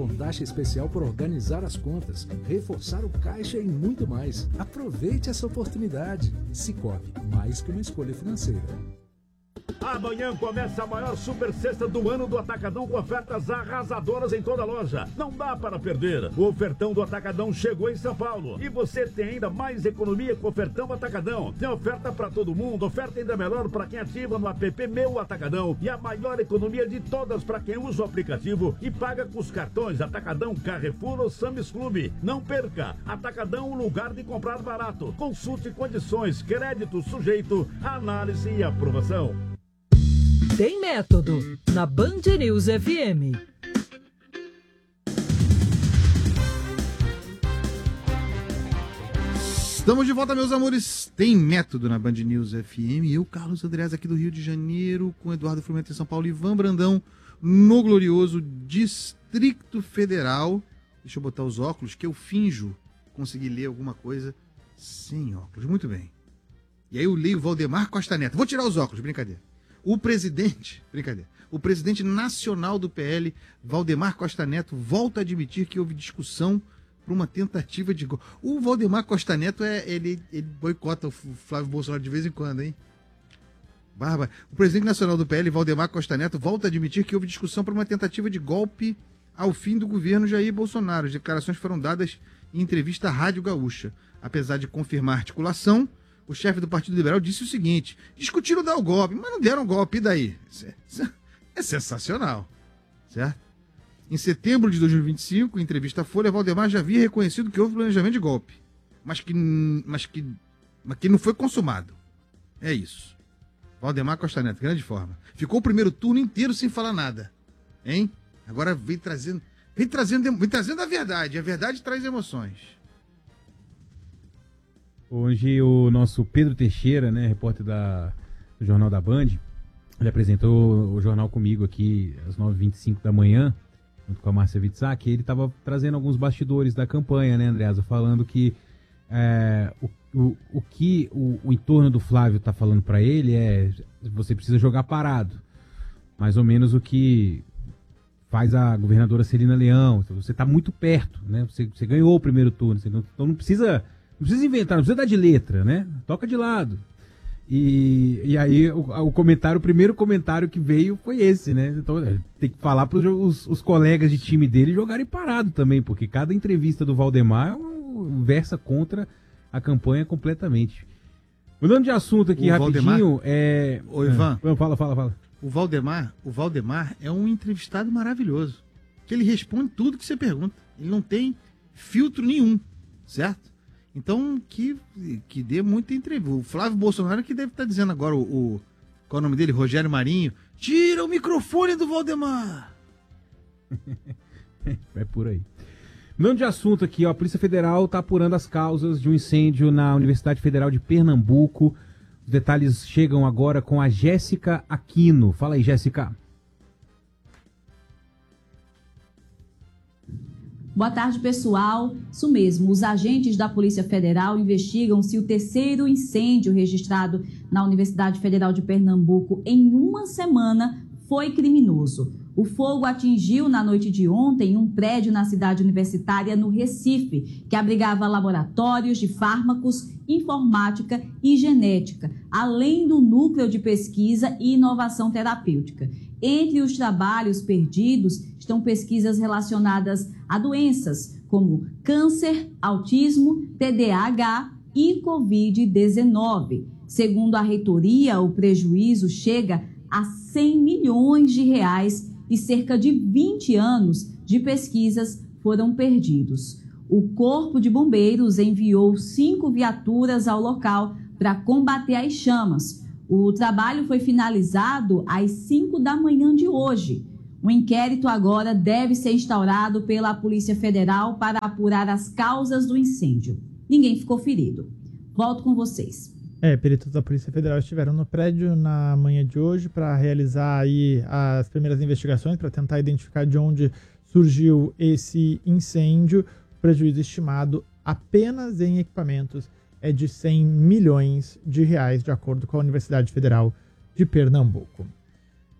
com taxa especial por organizar as contas, reforçar o caixa e muito mais. Aproveite essa oportunidade. Sicoob, mais que uma escolha financeira. Amanhã começa a maior super sexta do ano do Atacadão com ofertas arrasadoras em toda a loja. Não dá para perder. O ofertão do Atacadão chegou em São Paulo. E você tem ainda mais economia com o ofertão Atacadão. Tem oferta para todo mundo, oferta ainda melhor para quem ativa no app Meu Atacadão. E a maior economia de todas para quem usa o aplicativo e paga com os cartões Atacadão, Carrefour ou Sam's Club. Não perca. Atacadão, o lugar de comprar barato. Consulte condições, crédito sujeito, análise e aprovação. Tem método na Band News FM. Estamos de volta, meus amores. Tem método na Band News FM. Eu, Carlos Andreas, aqui do Rio de Janeiro, com Eduardo Fluminense em São Paulo, Ivan Brandão, no glorioso Distrito Federal. Deixa eu botar os óculos, que eu finjo conseguir ler alguma coisa sem óculos. Muito bem. E aí eu leio Valdemar Costa Neto. Vou tirar os óculos, brincadeira. O presidente nacional do PL, Valdemar Costa Neto, volta a admitir que houve discussão por uma tentativa de golpe. O Valdemar Costa Neto, ele boicota o Flávio Bolsonaro de vez em quando, hein? Barba. O presidente nacional do PL, Valdemar Costa Neto, volta a admitir que houve discussão por uma tentativa de golpe ao fim do governo Jair Bolsonaro. As declarações foram dadas em entrevista à Rádio Gaúcha. Apesar de confirmar a articulação, o chefe do Partido Liberal disse o seguinte: discutiram dar o golpe, mas não deram golpe, e daí? Isso é sensacional, certo? Em setembro de 2025, em entrevista à Folha, Valdemar já havia reconhecido que houve planejamento de golpe, mas que não foi consumado. É isso. Valdemar Costa Neto, grande forma. Ficou o primeiro turno inteiro sem falar nada, hein? Agora vem trazendo a verdade. A verdade traz emoções. Hoje o nosso Pedro Teixeira, né, repórter do Jornal da Band, ele apresentou o jornal comigo aqui às 9h25 da manhã, junto com a Márcia Witzak, e ele estava trazendo alguns bastidores da campanha, né, Andreasa, falando que o que o entorno do Flávio está falando para ele é: você precisa jogar parado. Mais ou menos o que faz a governadora Celina Leão. Você está muito perto, né? Você ganhou o primeiro turno, então não precisa inventar, não precisa dar de letra, né? Toca de lado. E aí o primeiro comentário que veio foi esse, né? Então tem que falar para os colegas de time dele jogarem parado também, porque cada entrevista do Valdemar versa contra a campanha completamente. Mudando de assunto aqui rapidinho, Ivan, fala. O Valdemar é um entrevistado maravilhoso, que ele responde tudo que você pergunta. Ele não tem filtro nenhum, certo? Então, que dê muita entrevista. O Flávio Bolsonaro que deve estar dizendo agora, qual é o nome dele? Rogério Marinho. Tira o microfone do Valdemar! É por aí. Mudando de assunto aqui, ó, a Polícia Federal está apurando as causas de um incêndio na Universidade Federal de Pernambuco. Os detalhes chegam agora com a Jéssica Aquino. Fala aí, Jéssica. Boa tarde, pessoal. Isso mesmo, os agentes da Polícia Federal investigam se o terceiro incêndio registrado na Universidade Federal de Pernambuco em uma semana foi criminoso. O fogo atingiu na noite de ontem um prédio na cidade universitária no Recife, que abrigava laboratórios de fármacos, informática e genética, além do núcleo de pesquisa e inovação terapêutica. Entre os trabalhos perdidos estão pesquisas relacionadas a doenças como câncer, autismo, TDAH e Covid-19. Segundo a reitoria, o prejuízo chega a 100 milhões de reais e cerca de 20 anos de pesquisas foram perdidos. O Corpo de Bombeiros enviou 5 viaturas ao local para combater as chamas. O trabalho foi finalizado às 5 da manhã de hoje. Um inquérito agora deve ser instaurado pela Polícia Federal para apurar as causas do incêndio. Ninguém ficou ferido. Volto com vocês. Peritos da Polícia Federal estiveram no prédio na manhã de hoje para realizar aí as primeiras investigações, para tentar identificar de onde surgiu esse incêndio. O prejuízo estimado apenas em equipamentos é de 100 milhões de reais, de acordo com a Universidade Federal de Pernambuco.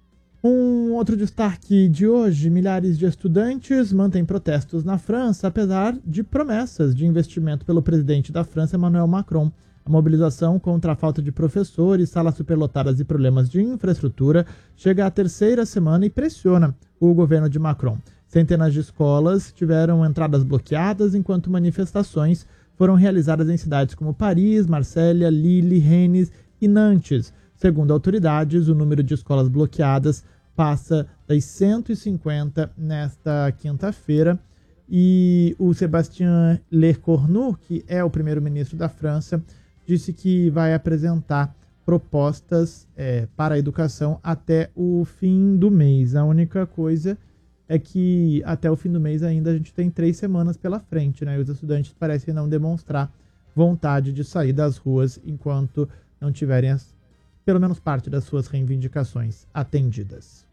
Um outro destaque de hoje: milhares de estudantes mantêm protestos na França, apesar de promessas de investimento pelo presidente da França, Emmanuel Macron. A mobilização contra a falta de professores, salas superlotadas e problemas de infraestrutura chega à terceira semana e pressiona o governo de Macron. Centenas de escolas tiveram entradas bloqueadas, enquanto manifestações foram realizadas em cidades como Paris, Marselha, Lille, Rennes e Nantes. Segundo autoridades, o número de escolas bloqueadas passa das 150 nesta quinta-feira, e o Sébastien Lecornu, que é o primeiro-ministro da França, disse que vai apresentar propostas para a educação até o fim do mês. A única coisa é que até o fim do mês ainda a gente tem 3 semanas pela frente, né? E os estudantes parecem não demonstrar vontade de sair das ruas enquanto não tiverem pelo menos parte das suas reivindicações atendidas.